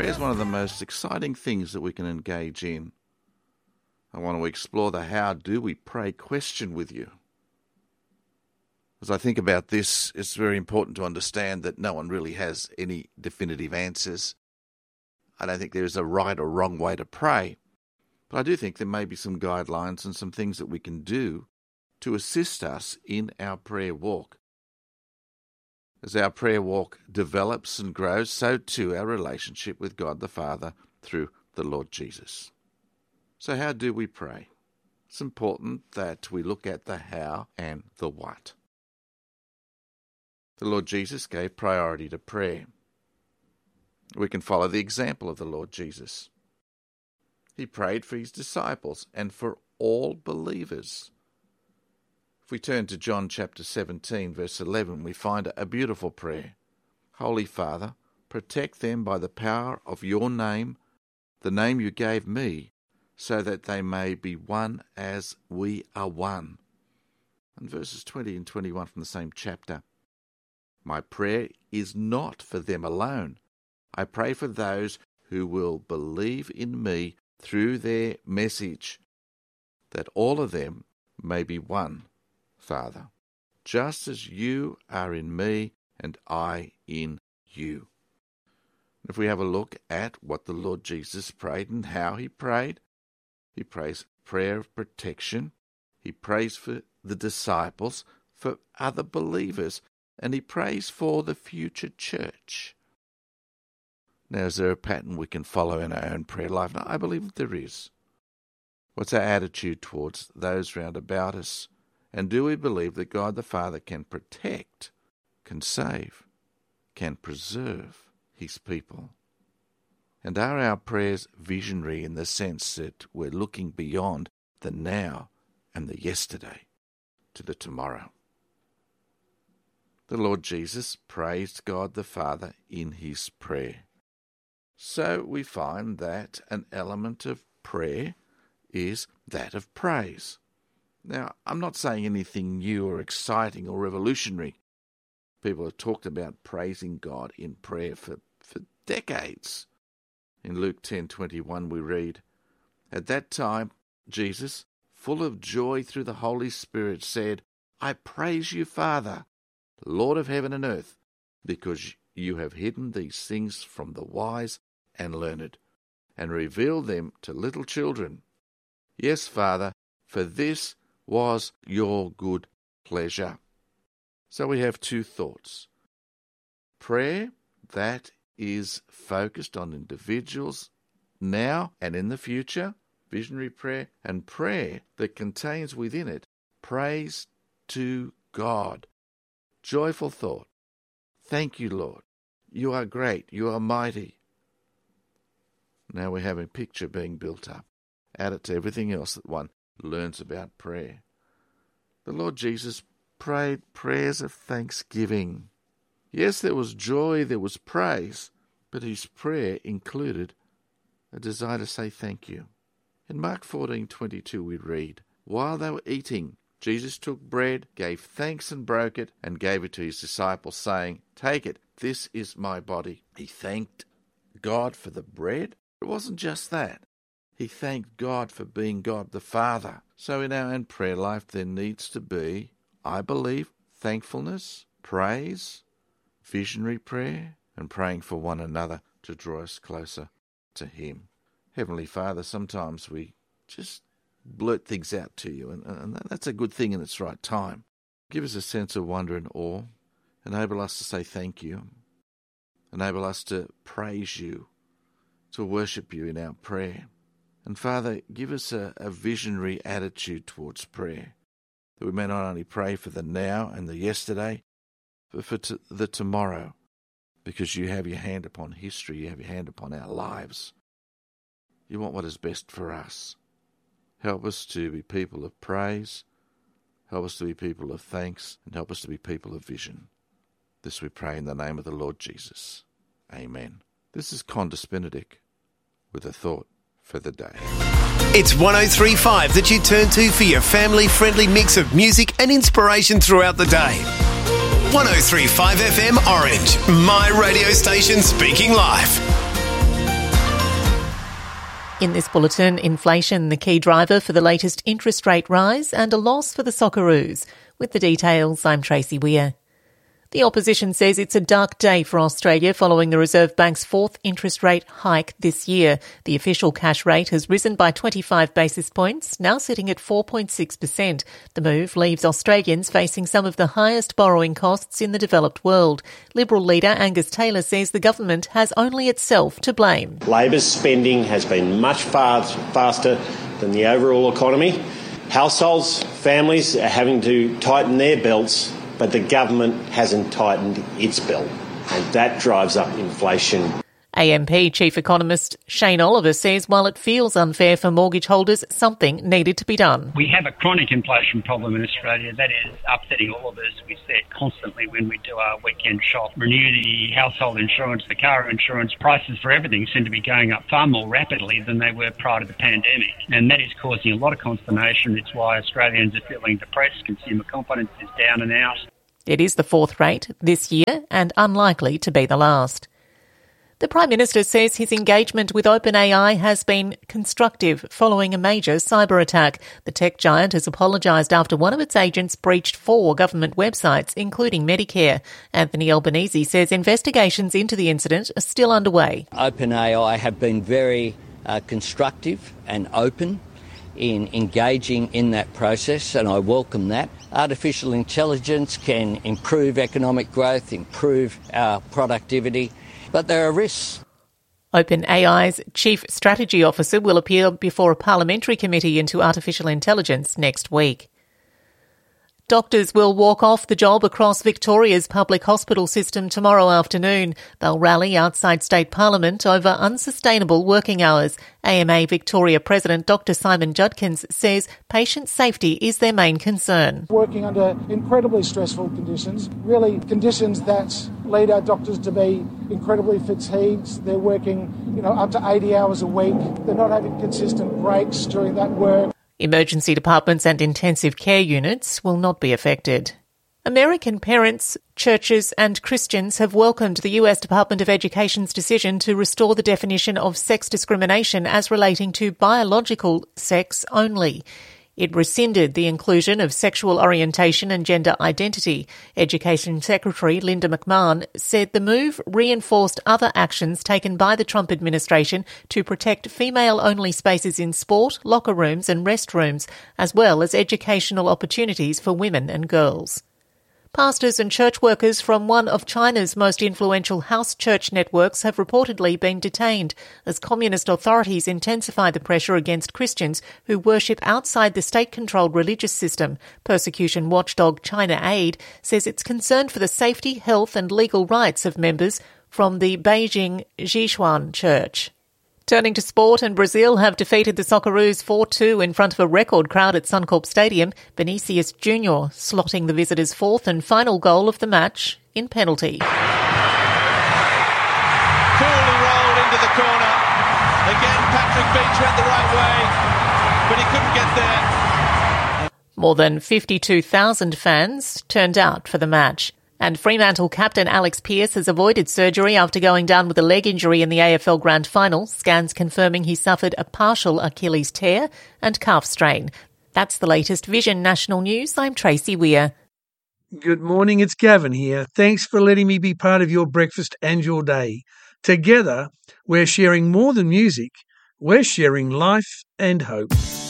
prayer is one of the most exciting things that we can engage in. I want to explore the how do we pray question with you. As I think about this, it's very important to understand that no one really has any definitive answers. I don't think there is a right or wrong way to pray, but I do think there may be some guidelines and some things that we can do to assist us in our prayer walk. As our prayer walk develops and grows, so too our relationship with God the Father through the Lord Jesus. So how do we pray? It's important that we look at the how and the what. The Lord Jesus gave priority to prayer. We can follow the example of the Lord Jesus. He prayed for his disciples and for all believers. If we turn to John chapter 17, verse 11, we find a beautiful prayer. Holy Father, protect them by the power of your name, the name you gave me, so that they may be one as we are one. And verses 20 and 21 from the same chapter. My prayer is not for them alone. I pray for those who will believe in me through their message, that all of them may be one, Father, just as you are in me and I in you. If we have a look at what the Lord Jesus prayed and how he prayed, he prays prayer of protection, he prays for the disciples, for other believers, and he prays for the future church. Now, is there a pattern we can follow in our own prayer life? No, I believe there is. What's our attitude towards those round about us? And do we believe that God the Father can protect, can save, can preserve his people? And are our prayers visionary in the sense that we're looking beyond the now and the yesterday to the tomorrow? The Lord Jesus praised God the Father in his prayer. So we find that an element of prayer is that of praise. Now, I'm not saying anything new or exciting or revolutionary. People have talked about praising God in prayer for decades. In Luke 10:21 we read, At that time, Jesus, full of joy through the Holy Spirit, said, I praise you, Father, Lord of heaven and earth, because you have hidden these things from the wise and learned, and revealed them to little children. Yes, Father, for this was your good pleasure. So we have two thoughts. Prayer that is focused on individuals now and in the future, visionary prayer, and prayer that contains within it praise to God. Joyful thought. Thank you, Lord. You are great. You are mighty. Now we have a picture being built up. Add it to everything else that one learns about prayer. The Lord Jesus prayed prayers of thanksgiving. Yes, there was joy, there was praise, but his prayer included a desire to say thank you. In Mark 14:22 we read, While they were eating, Jesus took bread, gave thanks and broke it, and gave it to his disciples, saying, Take it, this is my body. He thanked God for the bread. It wasn't just that. He thanked God for being God the Father. So in our own prayer life there needs to be, I believe, thankfulness, praise, visionary prayer, and praying for one another to draw us closer to him. Heavenly Father, sometimes we just blurt things out to you, and that's a good thing in its right time. Give us a sense of wonder and awe. Enable us to say thank you. Enable us to praise you, to worship you in our prayer. And Father, give us a visionary attitude towards prayer, that we may not only pray for the now and the yesterday, but for the tomorrow, because you have your hand upon history, you have your hand upon our lives. You want what is best for us. Help us to be people of praise, help us to be people of thanks, and help us to be people of vision. This we pray in the name of the Lord Jesus. Amen. This is Condis Benedict with a thought for the day. It's 103.5 that you turn to for your family-friendly mix of music and inspiration throughout the day. 103.5 FM Orange, my radio station speaking life. In this bulletin, inflation the key driver for the latest interest rate rise and a loss for the Socceroos. With the details, I'm Tracy Weir. The opposition says it's a dark day for Australia following the Reserve Bank's fourth interest rate hike this year. The official cash rate has risen by 25 basis points, now sitting at 4.6%. The move leaves Australians facing some of the highest borrowing costs in the developed world. Liberal leader Angus Taylor says the government has only itself to blame. Labor's spending has been much faster than the overall economy. Households, families are having to tighten their belts, but the government hasn't tightened its belt, and that drives up inflation. AMP Chief Economist Shane Oliver says while it feels unfair for mortgage holders, something needed to be done. We have a chronic inflation problem in Australia that is upsetting all of us. We see it constantly when we do our weekend shop. Renew the household insurance, the car insurance, prices for everything seem to be going up far more rapidly than they were prior to the pandemic. And that is causing a lot of consternation. It's why Australians are feeling depressed. Consumer confidence is down and out. It is the fourth rate this year and unlikely to be the last. The Prime Minister says his engagement with OpenAI has been constructive following a major cyber attack. The tech giant has apologised after one of its agents breached 4 government websites, including Medicare. Anthony Albanese says investigations into the incident are still underway. OpenAI have been very constructive and open in engaging in that process, and I welcome that. Artificial intelligence can improve economic growth, improve our productivity, but there are risks. OpenAI's Chief Strategy Officer will appear before a parliamentary committee into artificial intelligence next week. Doctors will walk off the job across Victoria's public hospital system tomorrow afternoon. They'll rally outside State Parliament over unsustainable working hours. AMA Victoria President Dr Simon Judkins says patient safety is their main concern. Working under incredibly stressful conditions, really conditions that lead our doctors to be incredibly fatigued. They're working, up to 80 hours a week. They're not having consistent breaks during that work. Emergency departments and intensive care units will not be affected. American parents, churches and Christians have welcomed the US Department of Education's decision to restore the definition of sex discrimination as relating to biological sex only. It rescinded the inclusion of sexual orientation and gender identity. Education Secretary Linda McMahon said the move reinforced other actions taken by the Trump administration to protect female-only spaces in sport, locker rooms and restrooms, as well as educational opportunities for women and girls. Pastors and church workers from one of China's most influential house church networks have reportedly been detained as communist authorities intensify the pressure against Christians who worship outside the state-controlled religious system. Persecution watchdog China Aid says it's concerned for the safety, health and legal rights of members from the Beijing Zhishuan Church. Turning to sport, and Brazil have defeated the Socceroos 4-2 in front of a record crowd at Suncorp Stadium, Vinicius Junior slotting the visitors' fourth and final goal of the match in penalty. Coolly rolled into the corner. Again, Patrick Beach went the right way, but he couldn't get there. More than 52,000 fans turned out for the match. And Fremantle captain Alex Pearce has avoided surgery after going down with a leg injury in the AFL Grand Final, scans confirming he suffered a partial Achilles tear and calf strain. That's the latest Vision National News. I'm Tracy Weir. Good morning, it's Gavin here. Thanks for letting me be part of your breakfast and your day. Together, we're sharing more than music. We're sharing life and hope.